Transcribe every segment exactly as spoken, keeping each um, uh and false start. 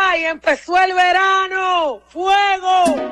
¡Ay, empezó el verano! ¡Fuego!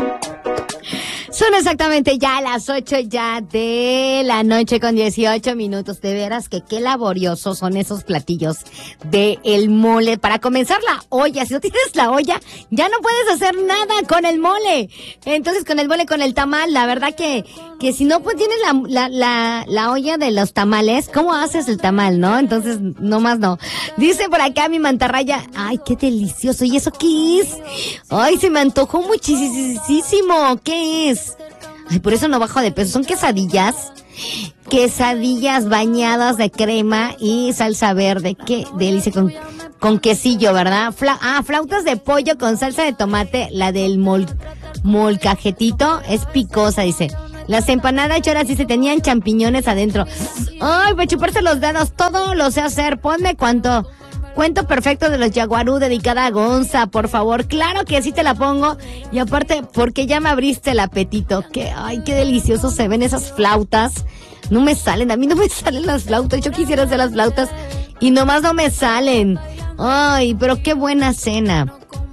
Son exactamente ya las ocho ya de la noche con dieciocho minutos. De veras que qué laboriosos son esos platillos de el mole. Para comenzar la olla, si no tienes la olla, ya no puedes hacer nada con el mole. Entonces con el mole, con el tamal, la verdad que, que si no pues tienes la, la, la, la olla de los tamales, ¿cómo haces el tamal, no? Entonces, no más no. Dice por acá mi mantarraya, ay, qué delicioso. ¿Y eso qué es? Ay, se me antojó muchísimo. ¿Qué es? Ay, por eso no bajo de peso. Son quesadillas. Quesadillas bañadas de crema y salsa verde. Qué delicia con, con quesillo, ¿verdad? Fla, ah, flautas de pollo con salsa de tomate. La del mol, molcajetito es picosa, dice. Las empanadas choras sí se tenían champiñones adentro. Ay, para chuparse los dedos, todo lo sé hacer. Ponme cuánto. Cuento perfecto de los Yaguarú dedicada a Gonza, por favor. Claro que sí te la pongo. Y aparte, porque ya me abriste el apetito. Que, ay, qué deliciosos se ven esas flautas. No me salen, a mí no me salen las flautas. Yo quisiera hacer las flautas y nomás no me salen. Ay, pero qué buena cena.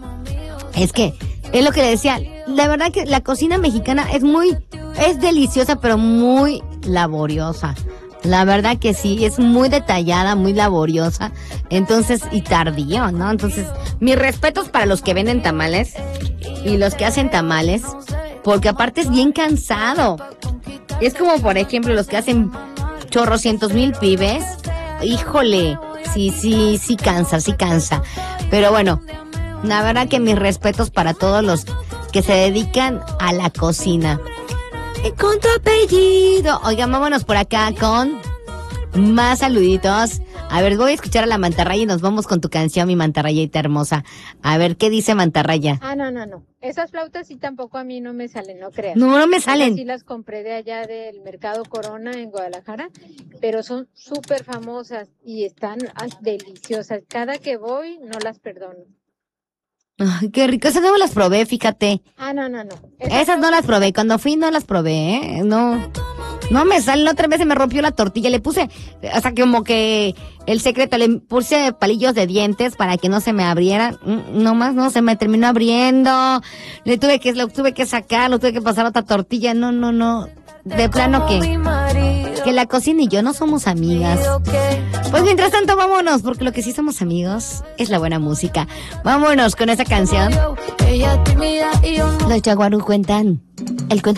Es que, es lo que le decía. La verdad que la cocina mexicana es muy, es deliciosa, pero muy laboriosa. La verdad que sí, es muy detallada, muy laboriosa, entonces, y tardío, ¿no? Entonces, mis respetos para los que venden tamales y los que hacen tamales, porque aparte es bien cansado. Es como, por ejemplo, los que hacen chorrocientos mil pibes, híjole, sí, sí, sí cansa, sí cansa. Pero bueno, la verdad que mis respetos para todos los que se dedican a la cocina. Y con tu apellido. Oigan, vámonos por acá con más saluditos. A ver, voy a escuchar a la mantarraya y nos vamos con tu canción, mi mantarrayita hermosa. A ver, ¿qué dice mantarraya? Ah, no, no, no. Esas flautas sí tampoco a mí no me salen, no creas. No, no me salen. Esas sí las compré de allá del Mercado Corona en Guadalajara, pero son súper famosas y están ay, deliciosas. Cada que voy no las perdono. Ay, qué rico, esas no me las probé, fíjate. Ah, no, no, no. Esas, esas no las probé, cuando fui no las probé, ¿eh? No, no me salen, otra vez se me rompió la tortilla, le puse, hasta que como que el secreto, le puse palillos de dientes para que no se me abrieran, no más, no, se me terminó abriendo, le tuve que, lo tuve que sacar, lo tuve que pasar a otra tortilla, no, no, no, de plano que, que la cocina y yo no somos amigas. Pues mientras tanto vámonos, porque lo que sí somos amigos es la buena música. Vámonos con esa canción. Los Yaguarú cuentan el cuento